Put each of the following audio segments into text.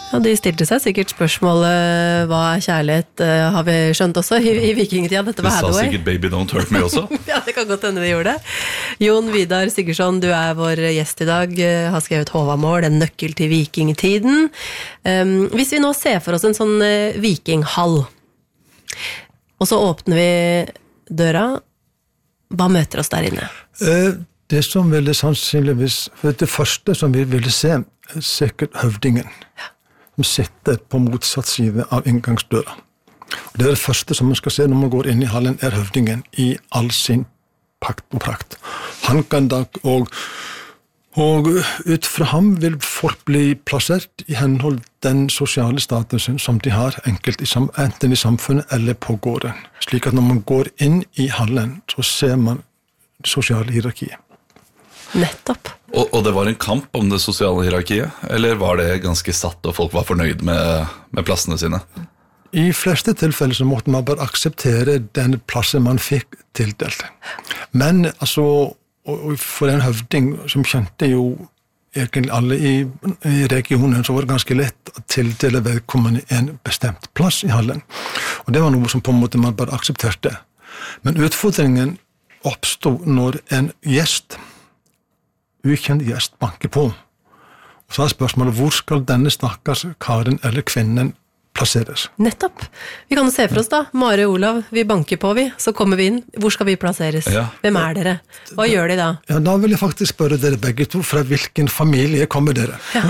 Ja, de stilte seg sikkert spørsmålet, hva kjærlighet, har vi skjønt også i vikingtida, dette var Hathaway. De sa sikkert baby don't hurt me også. Ja, det kan godt hende de gjorde det. Jon Vidar Sigurdsson, du vår gjest i dag, har skrevet Håvamål, en nøkkel til vikingtiden. Hvis vi nå ser for oss en sånn vikinghall, og så åpner vi døra, hva møter oss der inne? Det som ville sannsynligvis, for det første som vi ville se, sikkert høvdingen, som sitter på motsatt side av inngangsdøra. Og det første som man skal se når man går inn i hallen, høvdingen i all sin pakt og prakt. Han kan da, og ut fra ham vil folk bli plassert i henhold den sosiale statusen som de har, enkelt enten i samfunnet eller på gården. Slik at når man går inn i hallen, så ser man det sosiale hierarkiet. Nettopp. Og det var en kamp om det sosiale hierarkiet, eller var det ganske satt og folk var fornøyd med plassene sine? I fleste tilfeller så måtte man bare akseptere den plassen man fikk tildelt. Men altså, for en høvding som kjente jo egentlig alle i regionen, så var det ganske lett å tildele vedkommende en bestemt plass i hallen. Og det var noe som på en måte man bare aksepterte. Men utfordringen oppstod når en ukjent gjest banker på. Og så spørsmålet, hvor skal denne stakkars karen eller kvinnen plasseres? Nettopp. Vi kan jo se for oss da, Mare og Olav, vi banker på så kommer vi inn. Hvor skal vi plasseres? Ja. Hvem dere? Hva gjør de da? Ja, da vil jeg faktisk spørre dere begge to, fra hvilken familie kommer dere? Ja.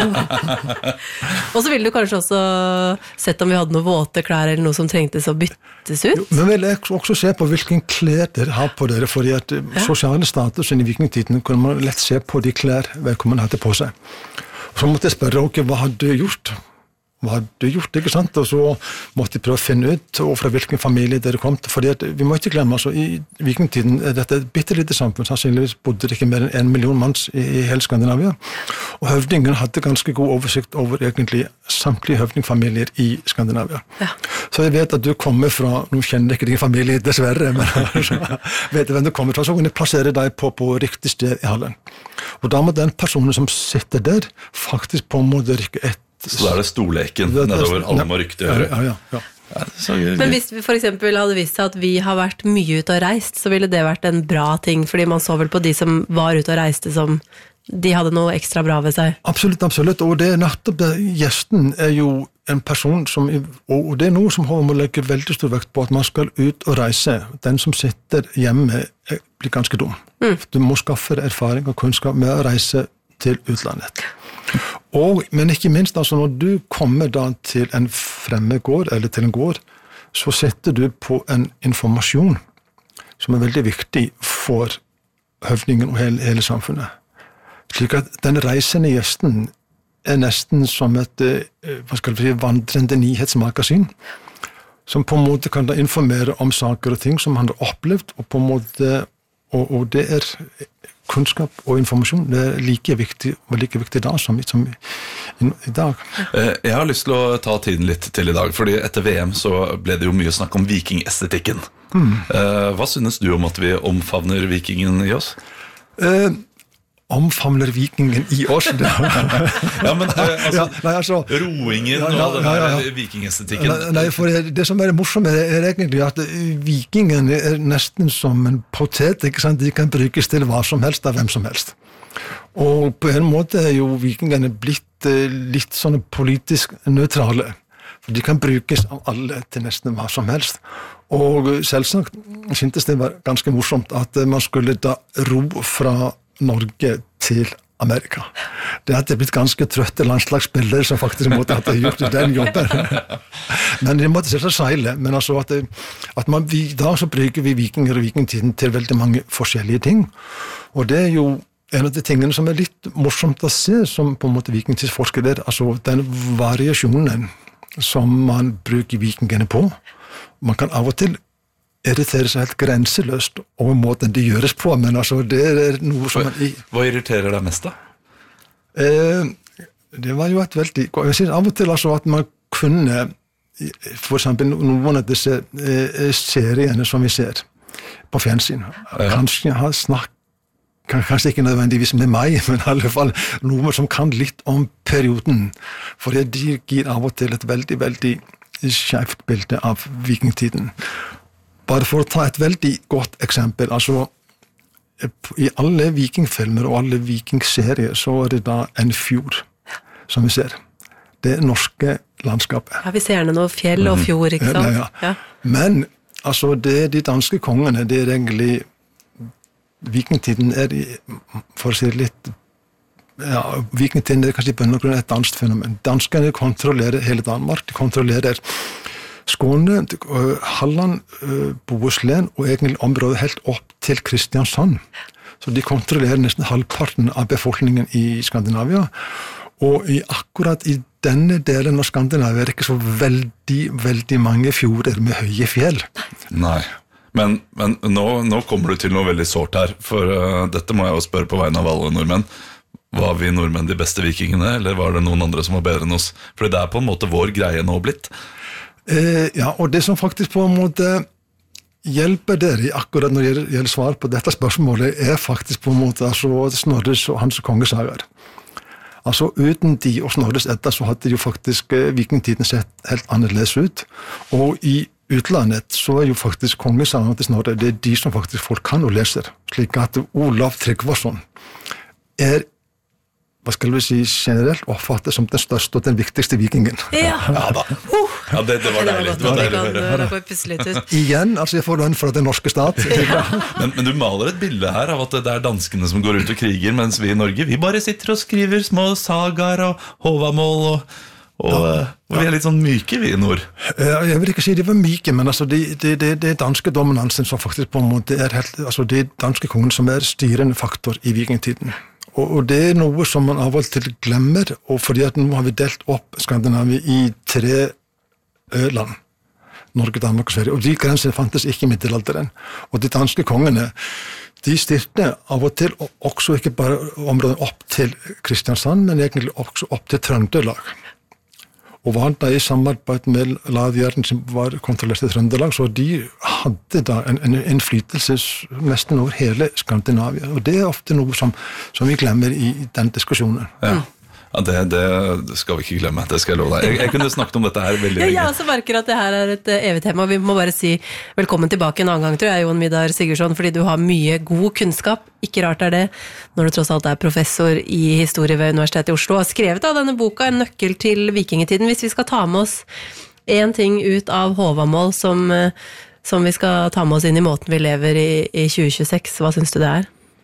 Og så ville du kanskje også sett om vi hadde noen våte klær eller noe som trengtes å byttes ut? Jo, men vil jeg også se på hvilken klær dere har på dere, fordi at sosiale statusen i vikingtiden kunne man lett se på de klær vedkommende hadde på seg. Og så måtte jeg spørre, hva har du gjort? Hva har du gjort, ikke sant? Og så måtte jeg prøve å finne ut fra hvilken familie dere kom til, fordi at vi må ikke glemme, altså i vikingtiden dette et bittelite samfunn, sannsynligvis bodde det ikke mer enn 1 million manns i hele Skandinavia, og høvdingen hadde ganske god oversikt over egentlig samtlige høvdingfamilier i Skandinavia. Ja. Så jeg vet at du kommer fra, nå kjenner jeg ikke din familie dessverre, men vet du hvem du kommer fra, så kan jeg plassere deg på riktig sted i hallen. Og da må den personen som sitter der faktisk på en måte rykke et. Så da det storleken nedover alle må rykte gjøre. Ja. Men hvis vi for eksempel hadde visst seg at vi har vært mye ute og reist, så ville det vært en bra ting, fordi man så vel på de som var ute og reiste som de hadde noe ekstra bra ved seg. Absolutt, og det nettopp det. Gjesten jo en person som, og det noe som må legge veldig stor vekt på, at man skal ut og reise. Den som sitter hjemme blir ganske dum. Du må skaffe erfaring og kunnskap med å reise til utlandet. Men ikke minst, altså når du kommer da til en fremmed gård, eller til en gård, så setter du på en informasjon som veldig viktig for høvdingen og hele samfunnet. Slik at den reisende gjesten nesten som et vandrende nyhetsmagasin, som på en måte kan da informere om saker og ting som han har opplevd, og på en måte, og det kunnskap og informasjon, det like viktig da som i dag. Jeg har lyst til å ta tiden litt til i dag, fordi etter VM så ble det jo mye snakk om vikingestetikken. Hva synes du om at vi omfavner vikingen i oss? Omfavner vikingen i oss? Ja, men altså, roingen og den vikingestetikken. Nei, for det som morsomt egentlig at vikingen nesten som en potet, ikke sant? De kan brukes til hva som helst av hvem som helst. Og på en måte jo vikingene blitt litt sånn politisk nøytrale. De kan brukes av alle til nesten hva som helst. Og selvsagt syntes det var ganske morsomt at man skulle da ro fra Norge til Amerika. Det hadde blitt ganske trøtte landslagsspillere som faktisk måtte ha gjort den jobben. Men de måtte selvsagt seile. Men altså at man, da så bruker vi vikinger og vikingtiden til veldig mange forskjellige ting. Og det jo en av de tingene som litt morsomt å se som på en måte vikingtidsforskere, altså den variasjonen som man bruker vikingene på. Man kan av og til irriterer seg helt grenseløst over måten de gjøres på, men altså det noe som Hva irriterer deg mest da? Det var jo et veldig... Jeg synes av og til altså at man kunne, for eksempel noen av disse seriene som vi ser på fjernsyn, kanskje har kanskje ikke nødvendigvis med meg, men i alle fall noen som kan litt om perioden, for de gir av og til et veldig, veldig skjevt bilde av vikingtiden. Bare for å ta et veldig godt eksempel, altså i alle vikingfilmer og alle vikingserier så det da en fjord, som vi ser. Det norske landskapet. Ja, vi ser gjerne noe fjell og fjord, ikke sant? Ja. Men altså, de danske kongene, det egentlig vikingtiden for å si litt, vikingtiden kanskje i bunn og grunn et dansk fenomen. Danskene kontrollerer hele Danmark, de kontrollerer Skåne, Halland, Bohuslän og egentlig området helt opp til Kristiansand. Så de kontrollerer nesten halvparten av befolkningen i Skandinavia, og akkurat i denne delen av Skandinavia det ikke så veldig, veldig mange fjorder med høye fjell. Nei. Men nå kommer du til noe veldig sårt her, for dette må jeg jo spørre på vegne av alle nordmenn. Var vi nordmenn de beste vikingene, eller var det noen andre som var bedre enn oss? For det på en måte vår greie nå blitt. Ja, og det som faktisk på en måte hjelper dere akkurat når det gjelder svar på dette spørsmålet, faktisk på en måte altså, Snorres og hans kongesager. Altså uten de og Snorres Edda så hadde jo faktisk vikingtiden sett helt annerledes ut, og i utlandet så jo faktisk kongesagene til Snorre, det de som faktisk folk kan og leser, slik at Olav Tryggvason hva skal vi si, generelt oppfattet som den største og den viktigste vikingen. Ja da. Ja, det var deilig. Det var deilig å høre. Igjen, altså jeg får lønn fra den norske stat. Men du maler et bilde her av at det danskene som går ut og kriger, mens vi i Norge, vi bare sitter og skriver små sagaer og Håvamål og vi litt sånn myke vi i nord. Jeg vil ikke si de var myke, men altså det danske dominansen som faktisk på en måte helt, altså det danske kongen som styrende faktor i vikingtiden. Og det noe som man av og til glemmer, og fordi at nå har vi delt opp Skandinavia i 3 land. Norge, Danmark og Sverige. Og de grensene fantes ikke i middelalderen. Og de danske kongene, de styrte av og til også ikke bare området opp til Kristiansand, men egentlig også opp til Trøndelag. Og var da i samarbeid med ladhjerten som var kontrollert i Trøndelag, så de hadde da en innflytelse nesten over hele Skandinavia. Og det ofte noe som vi glemmer i den diskusjonen. Ja, det skal vi ikke glemme, det skal jeg love deg. Jeg kunne snakket om dette her veldig lenge. Jeg også merker at det her et evig tema. Vi må bare si velkommen tilbake en annen gang, tror jeg, Jon Vidar Sigurdsson, fordi du har mye god kunnskap. Ikke rart det, når du tross alt professor i historie ved Universitetet i Oslo, og har skrevet av denne boka En nøkkel til vikingetiden. Hvis vi skal ta med oss en ting ut av Håvamål som vi skal ta med oss inn i måten vi lever i 2026, hva synes du det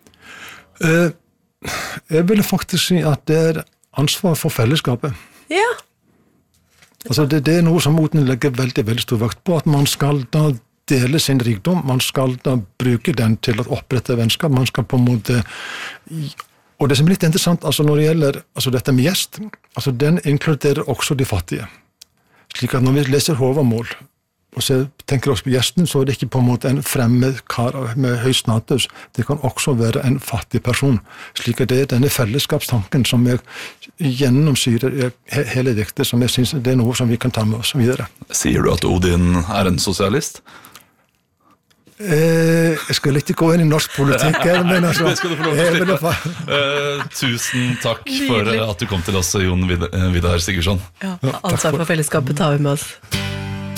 Jeg vil faktisk si at det ansvar for fellesskapet. Ja. Altså det noe som Odin legger veldig, veldig stor vekt på, at man skal da dele sin rikdom, man skal da bruke den til å opprette vennskap, man skal på en måte, og det som litt interessant, altså når det gjelder altså dette med gjest, altså den inkluderer også de fattige. Slik at når vi leser Håvamål, og så tenker oss på gjesten, så det ikke på en måte en fremmed kar med høy status. Det kan også være en fattig person. Slik at det denne fellesskapstanken som gjennomsyrer hele diktet, som jeg synes det noe som vi kan ta med oss videre. Sier du at Odin en sosialist? Jeg skal ikke gå inn i norsk politikk her, men altså... Det skal du få lov til å slippe. Tusen takk for at du kom til oss, Jon Vidar Sigurdsson. Ja, ansvar for fellesskapet tar vi med oss.